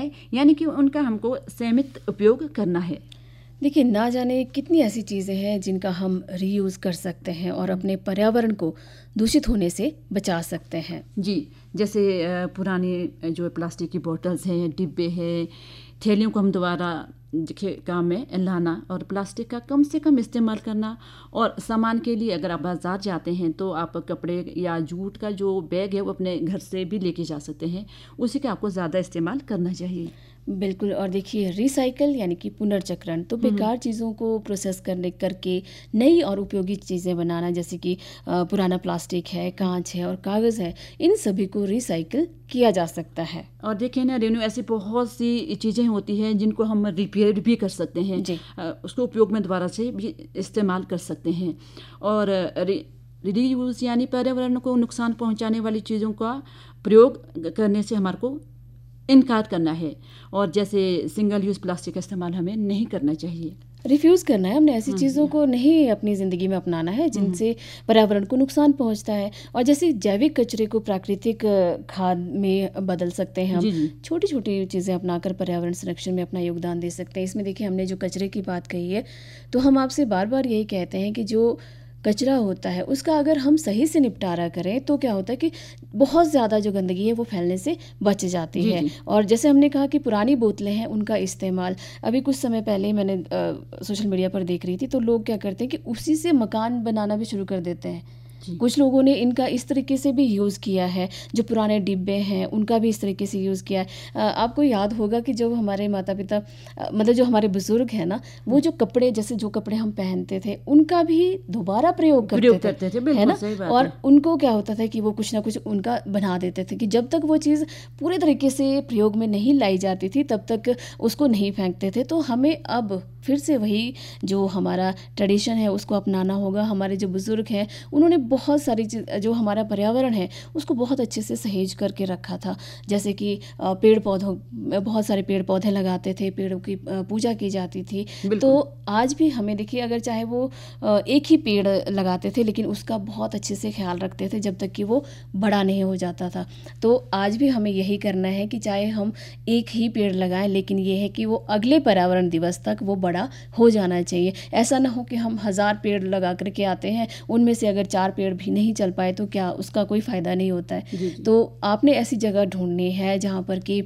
है, यानी कि उनका हमको सीमित उपयोग करना है। देखिए, ना जाने कितनी ऐसी चीज़ें हैं जिनका हम रीयूज़ कर सकते हैं और अपने पर्यावरण को दूषित होने से बचा सकते हैं। जी, जैसे पुरानी जो प्लास्टिक की बोतल्स हैं, डिब्बे हैं, थैलियों को हम दोबारा काम में लाना और प्लास्टिक का कम से कम इस्तेमाल करना। और सामान के लिए अगर आप बाज़ार जाते हैं तो आप कपड़े या जूट का जो बैग है वो अपने घर से भी लेके जा सकते हैं, उसी का आपको ज़्यादा इस्तेमाल करना चाहिए। बिल्कुल। और देखिए, रिसाइकल यानी कि पुनर्चक्रण तो बेकार चीज़ों को प्रोसेस करके नई और उपयोगी चीज़ें बनाना, जैसे कि पुराना प्लास्टिक है, कांच है और कागज़ है, इन सभी को रिसाइकल किया जा सकता है। और देखिए ना रेनू, ऐसी बहुत सी चीज़ें होती हैं जिनको हम रिपेयर भी कर सकते हैं, उसको उपयोग में दोबारा से भी इस्तेमाल कर सकते हैं। और रीयूज़ यानी पर्यावरण को नुकसान पहुंचाने वाली चीज़ों का प्रयोग करने से हमारे को इनकार करना है। और जैसे सिंगल यूज़ प्लास्टिक का इस्तेमाल हमें नहीं करना चाहिए, रिफ्यूज़ करना है। हमने ऐसी चीज़ों को नहीं अपनी ज़िंदगी में अपनाना है जिनसे पर्यावरण को नुकसान पहुंचता है। और जैसे जैविक कचरे को प्राकृतिक खाद में बदल सकते हैं हम। छोटी छोटी चीज़ें अपनाकर पर्यावरण संरक्षण में अपना योगदान दे सकते हैं। इसमें देखिए, हमने जो कचरे की बात कही है, तो हम आपसे बार बार यही कहते हैं कि जो कचरा होता है उसका अगर हम सही से निपटारा करें तो क्या होता है कि बहुत ज़्यादा जो गंदगी है वो फैलने से बच जाती है। और जैसे हमने कहा कि पुरानी बोतलें हैं, उनका इस्तेमाल अभी कुछ समय पहले मैंने सोशल मीडिया पर देख रही थी, तो लोग क्या करते हैं कि उसी से मकान बनाना भी शुरू कर देते हैं। कुछ लोगों ने इनका इस तरीके से भी यूज़ किया है, जो पुराने डिब्बे हैं उनका भी इस तरीके से यूज़ किया है। आपको याद होगा कि जब हमारे माता पिता मतलब जो हमारे बुज़ुर्ग हैं ना, वो जो कपड़े, जैसे जो कपड़े हम पहनते थे उनका भी दोबारा प्रयोग करते थे, है ना। और उनको क्या होता था कि वो कुछ ना कुछ उनका बना देते थे कि जब तक वो चीज़ पूरे तरीके से प्रयोग में नहीं लाई जाती थी तब तक उसको नहीं फेंकते थे। तो हमें अब फिर से वही जो हमारा ट्रेडिशन है उसको अपनाना होगा। हमारे जो बुज़ुर्ग हैं उन्होंने बहुत सारी जो हमारा पर्यावरण है उसको बहुत अच्छे से सहेज करके रखा था। जैसे कि पेड़ पौधों, बहुत सारे पेड़ पौधे लगाते थे, पेड़ों की पूजा की जाती थी। तो आज भी हमें देखिए, अगर चाहे वो एक ही पेड़ लगाते थे लेकिन उसका बहुत अच्छे से ख्याल रखते थे जब तक कि वो बड़ा नहीं हो जाता था। तो आज भी हमें यही करना है कि चाहे हम एक ही पेड़ लगाएं, लेकिन ये है कि वो अगले पर्यावरण दिवस तक वो बड़ा हो जाना चाहिए। ऐसा ना हो कि हम 1000 पेड़ लगा करके आते हैं, उनमें से अगर 4 पेड़ भी नहीं चल पाए तो क्या उसका कोई फ़ायदा नहीं होता है। तो आपने ऐसी जगह ढूंढनी है जहाँ पर कि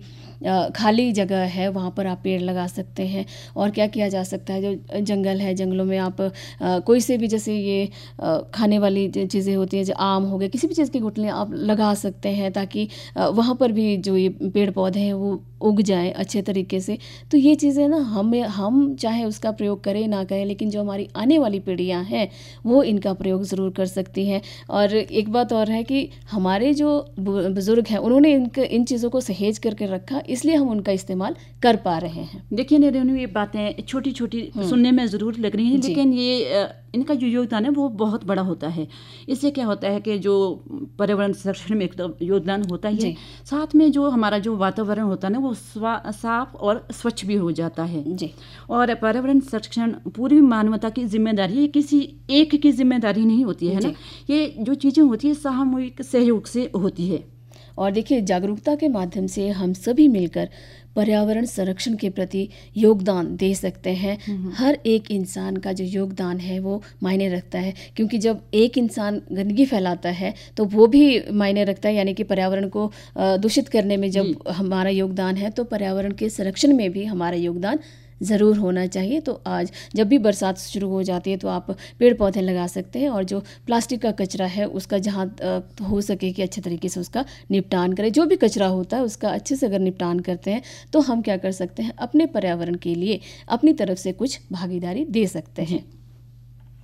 खाली जगह है, वहाँ पर आप पेड़ लगा सकते हैं। और क्या किया जा सकता है, जो जंगल है, जंगलों में आप कोई से भी, जैसे ये खाने वाली चीज़ें होती हैं, जो आम हो गए, किसी भी चीज़ की गुठलियाँ आप लगा सकते हैं ताकि वहाँ पर भी जो ये पेड़ पौधे हैं वो उग जाएं अच्छे तरीके से। तो ये चीज़ें ना हम चाहे उसका प्रयोग करें ना करें, लेकिन जो हमारी आने वाली पीढ़ियाँ हैं वो इनका प्रयोग ज़रूर कर सकती हैं। और एक बात और है कि हमारे जो बुज़ुर्ग हैं उन्होंने इन चीज़ों को सहेज करके रखा, इसलिए हम उनका इस्तेमाल कर पा रहे हैं। देखिए ना रेनू, ये बातें छोटी छोटी सुनने में ज़रूर लग रही हैं, लेकिन ये इनका जो योगदान है वो बहुत बड़ा होता है। इससे क्या होता है कि जो पर्यावरण संरक्षण में एक तो योगदान होता ही है, साथ में जो हमारा जो वातावरण होता है ना वो साफ और स्वच्छ भी हो जाता है। और पर्यावरण संरक्षण पूरी मानवता की जिम्मेदारी है, किसी एक की जिम्मेदारी नहीं होती है ना। ये जो चीज़ें होती है सामूहिक सहयोग से होती है। और देखिए, जागरूकता के माध्यम से हम सभी मिलकर पर्यावरण संरक्षण के प्रति योगदान दे सकते हैं। हर एक इंसान का जो योगदान है वो मायने रखता है, क्योंकि जब एक इंसान गंदगी फैलाता है तो वो भी मायने रखता है। यानी कि पर्यावरण को दूषित करने में जब हमारा योगदान है तो पर्यावरण के संरक्षण में भी हमारा योगदान ज़रूर होना चाहिए। तो आज जब भी बरसात शुरू हो जाती है तो आप पेड़ पौधे लगा सकते हैं, और जो प्लास्टिक का कचरा है उसका जहाँ हो सके कि अच्छे तरीके से उसका निपटान करें। जो भी कचरा होता है उसका अच्छे से अगर निपटान करते हैं तो हम क्या कर सकते हैं, अपने पर्यावरण के लिए अपनी तरफ से कुछ भागीदारी दे सकते हैं।